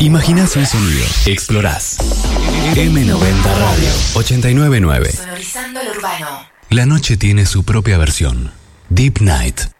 Imaginás un sonido, explorás. M90 Radio 899. Sonorizando lo urbano. La noche tiene su propia versión. Deep Night.